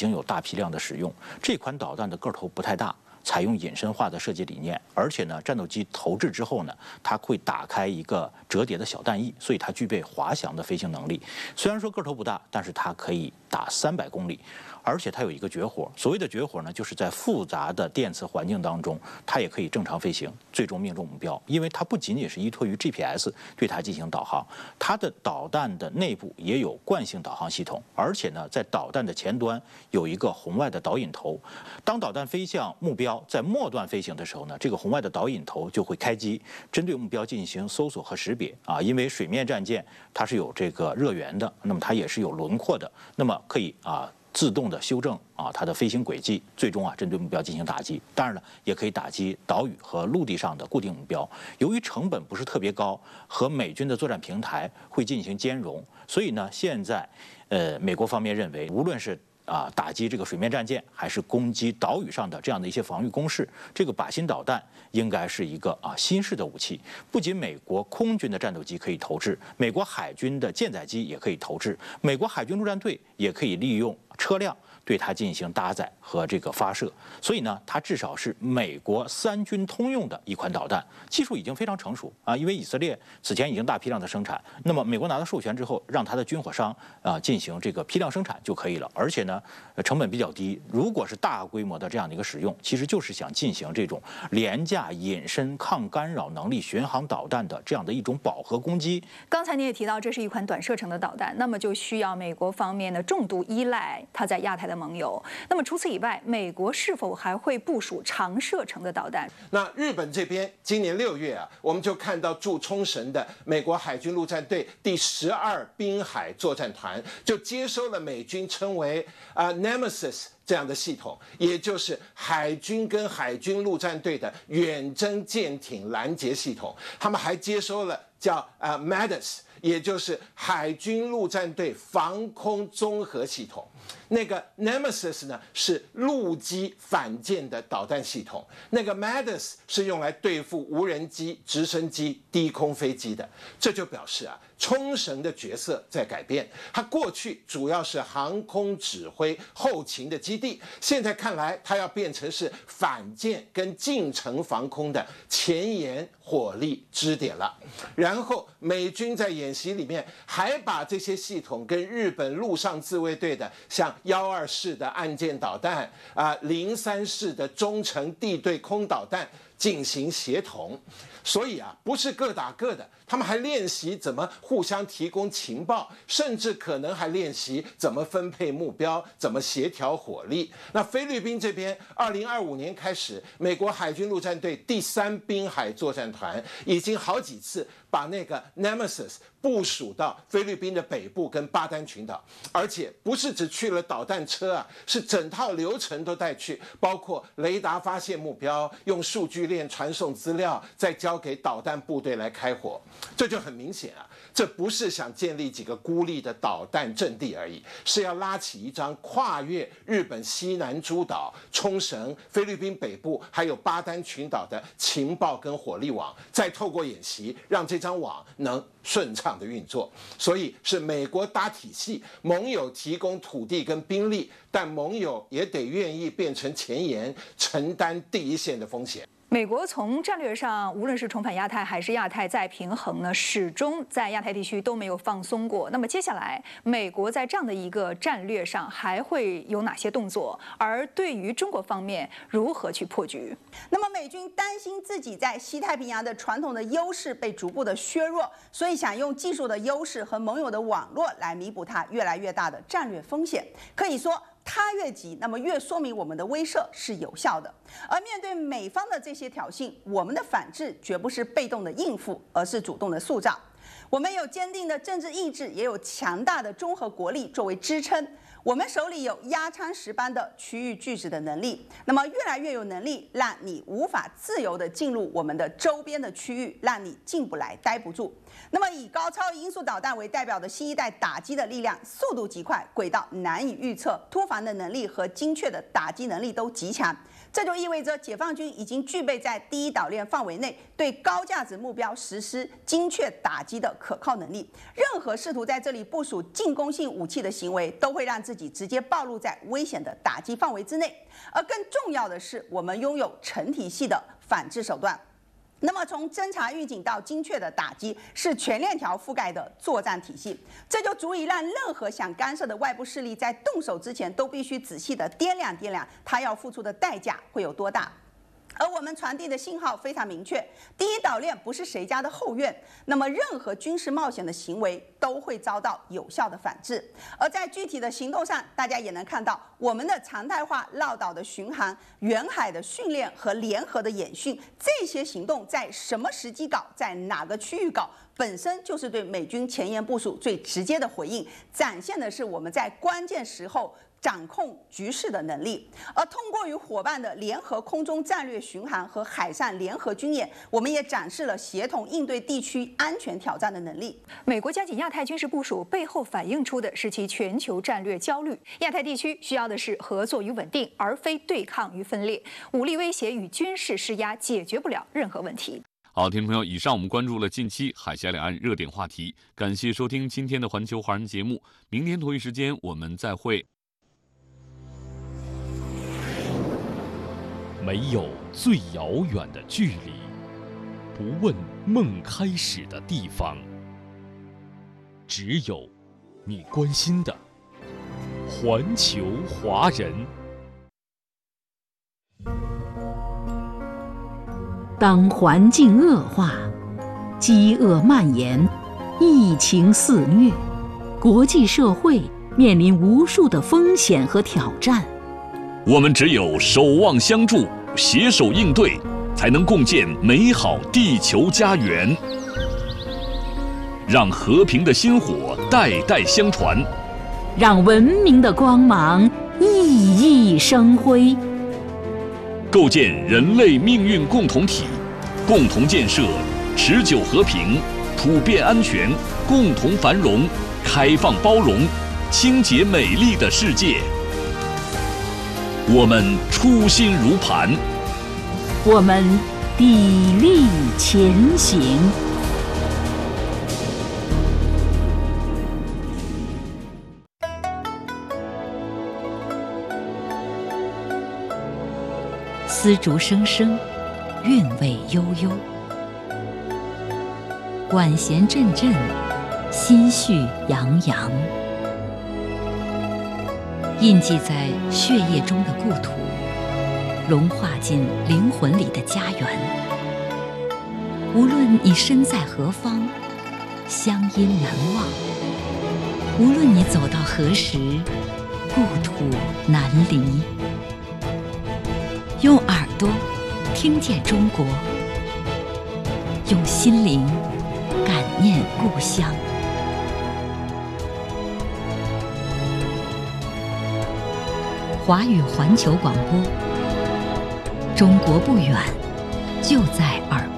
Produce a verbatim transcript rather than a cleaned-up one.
经有大批量的使用。这款导弹的个头不太大。 采用隐身化的设计理念，而且呢，战斗机投掷之后呢，它会打开一个折叠的小弹翼，所以它具备滑翔的飞行能力。虽然说个头不大，但是它可以打三百公里，而且它有一个绝活。所谓的绝活呢，就是在复杂的电磁环境当中，它也可以正常飞行，最终命中目标。因为它不仅仅是依托于 G P S 对它进行导航，它的导弹的内部也有惯性导航系统，而且呢，在导弹的前端有一个红外的导引头，当导弹飞向目标。 在末段飞行的时候呢，这个红外的导引头就会开机，针对目标进行搜索和识别啊。因为水面战舰它是有这个热源的，那么它也是有轮廓的，那么可以啊自动的修正啊它的飞行轨迹，最终啊针对目标进行打击。当然了，也可以打击岛屿和陆地上的固定目标。由于成本不是特别高，和美军的作战平台会进行兼容，所以呢，现在呃美国方面认为，无论是 啊，打击这个水面战舰，还是攻击岛屿上的这样的一些防御工事，这个靶心导弹应该是一个啊新式的武器。不仅美国空军的战斗机可以投掷，美国海军的舰载机也可以投掷，美国海军陆战队也可以利用车辆 对它进行搭载和这个发射，所以呢，它至少是美国三军通用的一款导弹，技术已经非常成熟啊。因为以色列此前已经大批量的生产，那么美国拿到授权之后，让它的军火商啊进行这个批量生产就可以了，而且呢，成本比较低。如果是大规模的这样的一个使用，其实就是想进行这种廉价、隐身、抗干扰能力巡航导弹的这样的一种饱和攻击。 刚才你也提到，这是一款短射程的导弹，那么就需要美国方面的重度依赖它在亚太的 盟友。那么除此以外，美国是否还会部署长射程的导弹？ 那日本这边今年六月啊，我们就看到驻冲绳的美国海军陆战队第十二滨海作战团就接收了美军称为啊、呃、Nemesis 这样的系统，也就是海军跟海军陆战队的远征舰艇拦截系统。他们还接收了叫啊、呃、M A D S， 也就是海军陆战队防空综合系统。 那个 Nemesis 呢是陆基反舰的导弹系统，那个 M A D S 是用来对付无人机、直升机、低空飞机的。这就表示啊，冲绳的角色在改变。它过去主要是航空指挥、后勤的基地，现在看来它要变成是反舰跟近程防空的前沿火力支点了。然后美军在演习里面还把这些系统跟日本陆上自卫队的 像幺二式的岸舰导弹啊，零三式的中程地对空导弹进行协同，所以啊，不是各打各的，他们还练习怎么互相提供情报，甚至可能还练习怎么分配目标，怎么协调火力。那菲律宾这边，二零二五年开始，美国海军陆战队第三滨海作战团已经好几次 把那个 Nemesis 部署到菲律宾的北部跟巴丹群岛，而且不是只去了导弹车啊，是整套流程都带去，包括雷达发现目标，用数据链传送资料，再交给导弹部队来开火。这就很明显啊，这不是想建立几个孤立的导弹阵地而已，是要拉起一张跨越日本西南诸岛、冲绳、菲律宾北部还有巴丹群岛的情报跟火力网，再透过演习让这 这张网能顺畅的运作，所以是美国搭体系，盟友提供土地跟兵力，但盟友也得愿意变成前沿，承担第一线的风险。 美国从战略上，无论是重返亚太还是亚太再平衡呢，始终在亚太地区都没有放松过。那么接下来，美国在这样的一个战略上还会有哪些动作？而对于中国方面，如何去破局？ 那么美军担心自己在西太平洋的传统的优势被逐步的削弱，所以想用技术的优势和盟友的网络来弥补它越来越大的战略风险。可以说， 它越急，那么越说明我们的威慑是有效的。而面对美方的这些挑衅，我们的反制绝不是被动的应付，而是主动的塑造。我们有坚定的政治意志，也有强大的综合国力作为支撑。我们手里有压舱石般的区域拒止的能力，那么越来越有能力让你无法自由的进入我们的周边的区域，让你进不来、待不住。 那么以高超音速导弹为代表的新一代打击的力量，速度极快，轨道难以预测，突防的能力和精确的打击能力都极强。这就意味着解放军已经具备在第一岛链范围内对高价值目标实施精确打击的可靠能力。任何试图在这里部署进攻性武器的行为，都会让自己直接暴露在危险的打击范围之内。而更重要的是，我们拥有成体系的反制手段。那么，从侦察预警到精确的打击，是全链条覆盖的作战体系，这就足以让任何想干涉的外部势力在动手之前，都必须仔细的掂量掂量，他要付出的代价会有多大。而我们传递的信号非常明确，第一岛链不是谁家的后院，那么任何军事冒险的行为都会遭到有效的反制。而在具体的行动上，大家也能看到我们的常态化绕岛的巡航、远海的训练和联合的演训，这些行动在什么时机搞，在哪个区域搞，本身就是对美军前沿部署最直接的回应，展现的是我们在关键时候掌控局势的能力。而通过与伙伴的联合空中战略巡航和海上联合军演，我们也展示了协同应对地区安全挑战的能力。 美国加紧亚太军事部署背后反映出的是其全球战略焦虑。亚太地区需要的是合作与稳定，而非对抗与分裂。武力威胁与军事施压解决不了任何问题。 好，听众朋友，以上我们关注了近期海峡两岸热点话题，感谢收听今天的环球华人节目，明天同一时间我们再会。 没有最遥远的距离，不问梦开始的地方，只有你关心的环球华人。 当环境恶化，饥饿蔓延，疫情肆虐，国际社会面临无数的风险和挑战。 我们只有守望相助，携手应对，才能共建美好地球家园。让和平的薪火代代相传， 让文明的光芒熠熠生辉。 构建人类命运共同体，共同建设持久和平、普遍安全、共同繁荣、开放包容、清洁美丽的世界。我们初心如磐， 我们砥砺前行。丝竹声声，韵味悠悠；管弦阵阵，心绪洋洋。印记在血液中的故土，融化进灵魂里的家园。无论你身在何方，乡音难忘；无论你走到何时，故土难离。用耳朵听见中国，用心灵感念故乡。华语环球广播，中国不远，就在耳